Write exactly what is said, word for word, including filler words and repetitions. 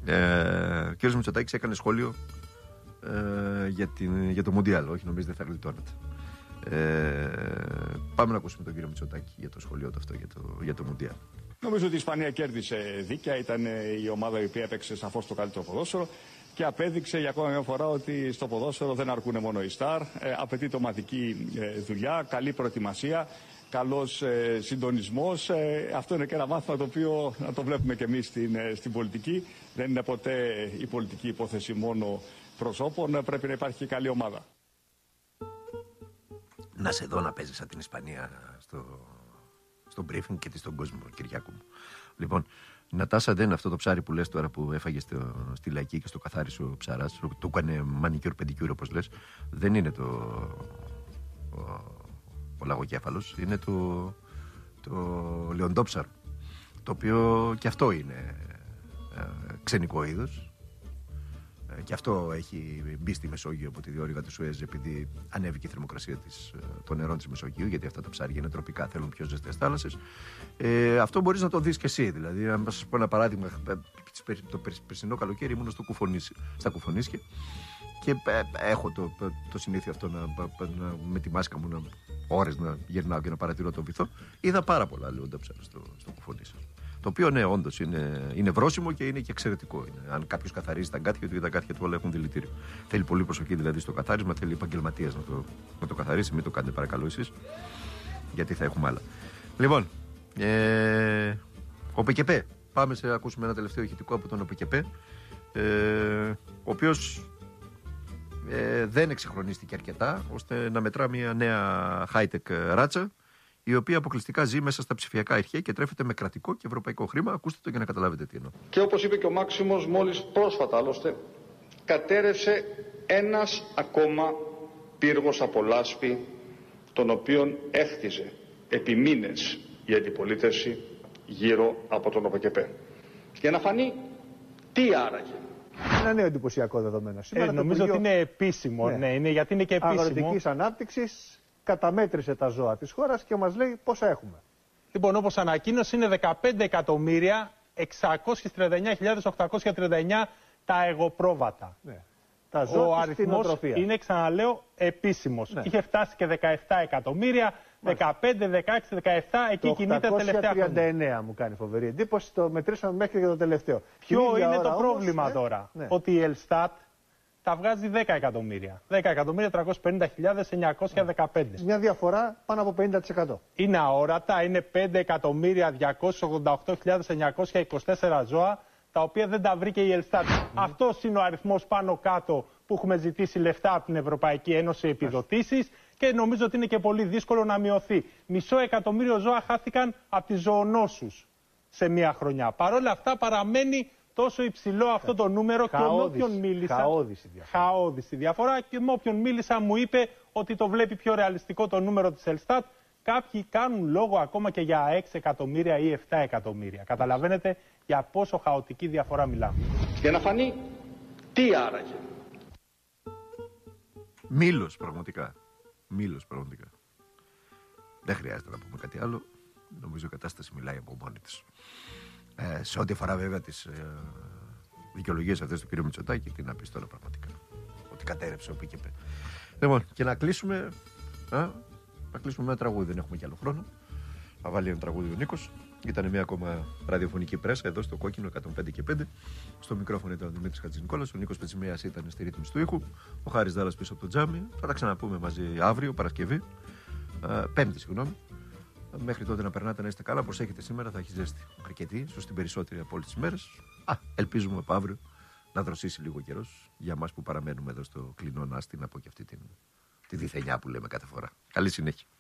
Ε, ο κ. Μητσοτάκης έκανε σχόλιο ε, για, την, για το Μουντιάλ. Όχι, νομίζετε θα γλιτώνεται. Ε, πάμε να ακούσουμε τον κύριο Μητσοτάκη για το σχολείο του αυτό για το, για το Μουντιάλ. Νομίζω ότι η Ισπανία κέρδισε δίκαια. Ήταν η ομάδα η οποία έπαιξε σαφώς το καλύτερο ποδόσφαιρο και απέδειξε για ακόμα μια φορά ότι στο ποδόσφαιρο δεν αρκούν μόνο οι στάρ. Ε, απαιτείται ομαδική ε, δουλειά, καλή προετοιμασία, καλός ε, συντονισμός. Ε, αυτό είναι και ένα μάθημα το οποίο να το βλέπουμε και εμείς στην, ε, στην πολιτική. Δεν είναι ποτέ η πολιτική υπόθεση μόνο προσώπων. Πρέπει να υπάρχει και καλή ομάδα. Να σε δω να παίζεις σαν την Ισπανία στο, στο briefing και στον κόσμο, Κυριάκο μου. Λοιπόν, Νατάσα, δεν είναι αυτό το ψάρι που λες τώρα που έφαγε στο, στη Λαϊκή και στο καθάρισε ο ψαράς. Του έκανε μανικιούρ, πεντικιούρ όπως λες. Δεν είναι το ο, ο λαγοκέφαλος, είναι το, το λεοντόψαρο. Το οποίο και αυτό είναι ε, ξενικό είδος. Και αυτό έχει μπει στη Μεσόγειο από τη διόρυγα του Σουέζ, επειδή ανέβηκε η θερμοκρασία της, των νερών της Μεσογείου, γιατί αυτά τα ψάρια είναι τροπικά, θέλουν πιο ζεστές θάλασσες. Ε, αυτό μπορείς να το δεις και εσύ. Δηλαδή, αν σας πω ένα παράδειγμα, το περσινό καλοκαίρι ήμουν στο Κουφονίσι, στα Κουφονίσια και έχω το, το συνήθειο αυτό να, να, με τη μάσκα μου να, ώρες να γυρνάω και να παρατηρώ τον βυθό. Είδα πάρα πολλά λεοντόψαρα στο, στο Κουφονίσι. Το οποίο, ναι, όντως είναι, είναι βρόσιμο και είναι και εξαιρετικό. Είναι. Αν κάποιος καθαρίζει τα αγκάθια του, γιατί τα αγκάθια του όλα έχουν δηλητήριο. Θέλει πολύ προσοχή δηλαδή στο καθάρισμα, θέλει επαγγελματίας να το, να το καθαρίσει. Μην το κάνετε παρακαλώ εσείς, γιατί θα έχουμε άλλα. Λοιπόν, ε, ο ΠΚΠ. Πάμε σε ακούσουμε ένα τελευταίο ηχητικό από τον ΠΚΠ, ε, ο οποίος ε, δεν εξυγχρονίστηκε αρκετά ώστε να μετρά μια νέα high-tech ράτσα, η οποία αποκλειστικά ζει μέσα στα ψηφιακά αρχεία και τρέφεται με κρατικό και ευρωπαϊκό χρήμα. Ακούστε το για να καταλάβετε τι εννοώ. Και όπως είπε και ο Μάξιμος μόλις πρόσφατα άλλωστε, κατέρευσε ένας ακόμα πύργος από λάσπη, τον οποίον έχτιζε επί μήνες η αντιπολίτευση γύρω από τον ΟΠΚΠ. Για να φανεί τι άραγε. Ένα νέο εντυπωσιακό δεδομένο. Σήμερα ε, νομίζω Υπουργείο... ότι είναι επίσημο, ναι. ναι, είναι, γιατί είναι και επίσημο. Αγροτικής ανάπτυξης καταμέτρησε τα ζώα της χώρας και μας λέει πόσα έχουμε. Λοιπόν, όπως ανακοίνωσε, είναι δεκαπέντε εκατομμύρια εξακόσιες τριάντα εννιά χιλιάδες οκτακόσια τριάντα εννιά τα εγωπρόβατα. Ναι. Τα ζώα ο της αριθμός είναι, ξαναλέω, επίσημος. Ναι. Είχε φτάσει και δεκαεπτά εκατομμύρια, δεκαπέντε, δεκαέξι, δεκαεπτά, εκεί το κινείται τελευταία χρόνια. οκτακόσια τριάντα εννέα μου κάνει φοβερή εντύπωση, το μετρήσαμε μέχρι και το τελευταίο. Ποιο είναι ώρα το όμως, πρόβλημα ναι, τώρα, ναι. ότι η Ελστάτ τα βγάζει δέκα εκατομμύρια. δέκα εκατομμύρια τριακόσιες πενήντα χιλιάδες εννιακόσια δεκαπέντε. Μια διαφορά πάνω από πενήντα τοις εκατό. Είναι αόρατα, είναι πέντε εκατομμύρια διακόσιες ογδόντα οκτώ χιλιάδες εννιακόσια είκοσι τέσσερα ζώα, τα οποία δεν τα βρήκε η Ελστάτ. Mm. Αυτός είναι ο αριθμός πάνω κάτω που έχουμε ζητήσει λεφτά από την Ευρωπαϊκή Ένωση επιδοτήσεις και νομίζω ότι είναι και πολύ δύσκολο να μειωθεί. Μισό εκατομμύριο ζώα χάθηκαν από τις ζωονόσους σε μία χρονιά. Παρ' όλα αυτά παραμένει τόσο υψηλό αυτό το νούμερο. Χαόδης, και με όποιον μίλησα. Χαόδης η διαφορά. Χαόδης η διαφορά και με όποιον μίλησα μου είπε ότι το βλέπει πιο ρεαλιστικό το νούμερο της Ελστάτ. Κάποιοι κάνουν λόγο ακόμα και για έξι εκατομμύρια ή επτά εκατομμύρια. Καταλαβαίνετε για πόσο χαοτική διαφορά μιλάμε. Για να φανεί τι άραγε. Μήλος πραγματικά. Μήλος πραγματικά. Δεν χρειάζεται να πούμε κάτι άλλο. Νομίζω η κατάσταση μιλάει από μόνη της. Ε, σε ό,τι αφορά βέβαια τις ε, δικαιολογίες αυτές του κ. Μητσοτάκη, τι να πεις τώρα πραγματικά. Ότι κατέρευσε ο ΠΚΠ. Λοιπόν, και να κλείσουμε. Α, να κλείσουμε με ένα τραγούδι, δεν έχουμε κι άλλο χρόνο. Θα βάλει ένα τραγούδι ο Νίκος. Ήταν μια ακόμα ραδιοφωνική πρέσα εδώ στο Κόκκινο εκατόν πέντε και πέντε. Στο μικρόφωνο ήταν ο Δημήτρης Χατζηνικόλας, ο Νίκος Πετσιμέας ήταν στη ρύθμιση του ήχου, ο Χάρης Δάλλας πίσω από το τζάμι. Θα τα ξαναπούμε μαζί αύριο, Παρασκευή. Α, πέμπτη, συγγνώμη. Μέχρι τότε να περνάτε, να είστε καλά. Προσέχετε, σήμερα θα έχει ζέστη αρκετή, ίσως την περισσότερη από όλες τις μέρες. Α, ελπίζουμε από αύριο να δροσίσει λίγο καιρός για εμάς που παραμένουμε εδώ στο κλεινό Νάστιν από και αυτή την, τη διθενιά που λέμε κάθε φορά. Καλή συνέχεια.